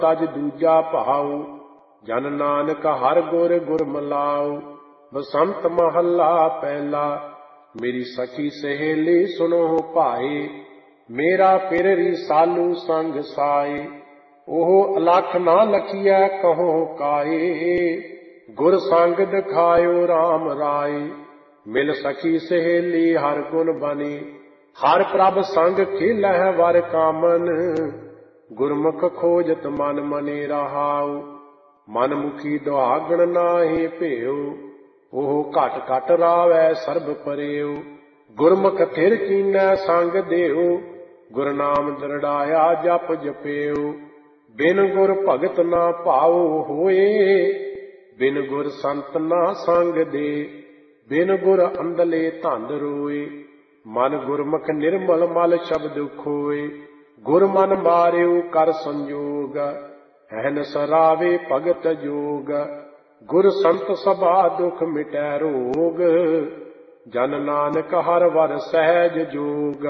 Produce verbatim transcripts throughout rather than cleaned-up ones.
तज दूजा भाऊ, जन नानक हर गुर गुर मिलाऊ। बसंत महला पहला, मेरी सखी सहेली सुनो भाई, मेरा फिर रिसालू संग साए। ओह अलख ना लखिया कहो काए, गुर संग दिखायो राम राय। मिल सखी सहेली हर गुण बनी, हर प्रभ संग खेलह वर कामन। गुरमुख खोजत मन मने रहाऊ, मन मुखी दुहागण नाहि भेऊ। ओह घट घट रावै सर्ब परेऊ, गुरमुख थिर कीनै संग देऊ। गुर नाम दृढ़ाया जप जपेऊ, बिन गुर भगत ना भाऊ होए। बिन गुर संत ना संग दे, बिन गुर अंधले धंध रोए। मन गुरमुख निर्मल मल शब्द खोए, गुर मन मारियो कर संजोग। हैन सरावे भगत जोग, गुर संत सभा दुख मिटै रोग। जन नानक हर वर सहज जोग।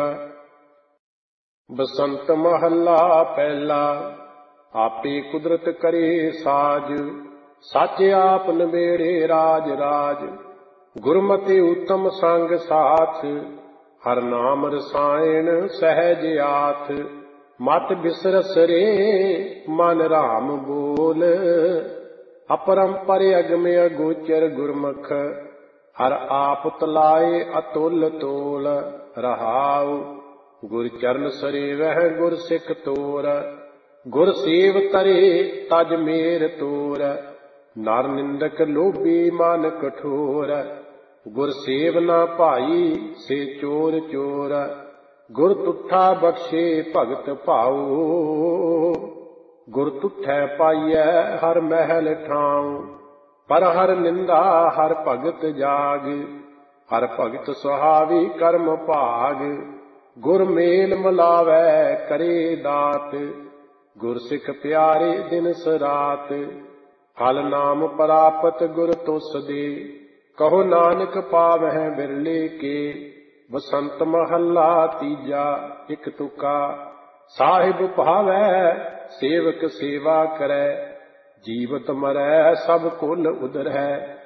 बसंत महला पहला, आपे कुदरत करे साज। सच आप नबेड़े राज राज, गुरमति उत्तम संग साथ। हर नाम रसायन सहज आथ, मत बिसरस रे मन राम बोल। अपरंपर अगम अगोचर गुरमुख, हर आप तलाए अतुल तोल। रहाऊ गुर चरण सरे वह गुर सिख तोर, गुर सेव तरे तज मेर तोर। नर निंदक लोभी मन कठोर, गुर सेव ना भाई से चोर चोर। गुर तुठा बख्शे भगत भाऊ, गुर तुठै पाइयै हर महल ठाऊं। पर हर निंदा हर भगत जाग, हर भगत सुहावी कर्म भाग। गुर मेल मिलावै करे दात, गुर सिख प्यारे दिन सरात। फल नाम प्रापत गुर तुस दे, कहो नानक पावह बिरले के। बसंत महला तीजा, इक तुका साहिब भावै सेवक सेवा करै। जीवत मरै सब कुल उदरै,